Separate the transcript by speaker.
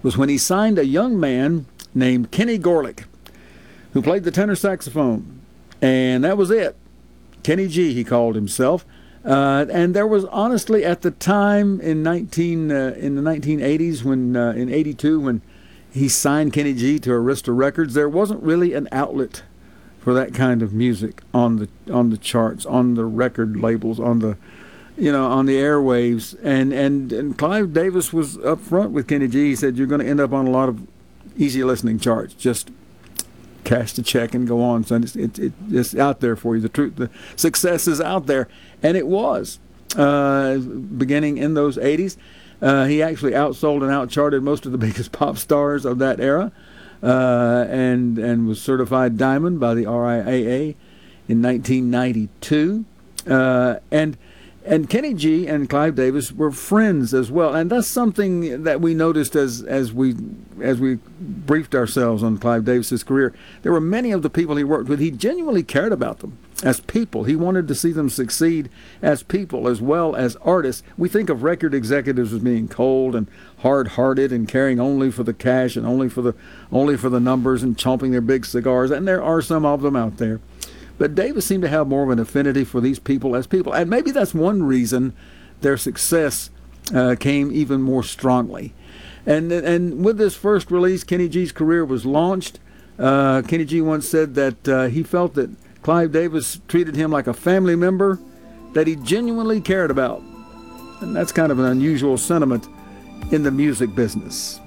Speaker 1: was when he signed a young man named Kenny Gorlick, who played the tenor saxophone. And that was it. Kenny G, he called himself. And there was honestly at the time in the 1980s, when in '82, when he signed Kenny G to Arista Records, there wasn't really an outlet for that kind of music on the charts, on the record labels, on the airwaves. And Clive Davis was up front with Kenny G. He said, "You're going to end up on a lot of easy listening charts. Just cash the check and go on, son. It's out there for you. The success is out there." And it was, beginning in those 80s. He actually outsold and outcharted most of the biggest pop stars of that era, and was certified diamond by the RIAA in 1992. And Kenny G and Clive Davis were friends as well, and that's something that we noticed as we briefed ourselves on Clive Davis's career. There were many of the people he worked with, he genuinely cared about them as people. He wanted to see them succeed as people as well as artists. We think of record executives as being cold and hard-hearted and caring only for the cash and only for the numbers and chomping their big cigars, and there are some of them out there. But Davis seemed to have more of an affinity for these people as people. And maybe that's one reason their success came even more strongly. And with this first release, Kenny G's career was launched. Kenny G once said that he felt that Clive Davis treated him like a family member that he genuinely cared about. And that's kind of an unusual sentiment in the music business.